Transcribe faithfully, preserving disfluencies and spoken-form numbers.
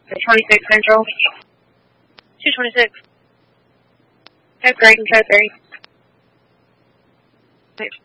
twenty-six Central. two twenty-six. That's great, and so three.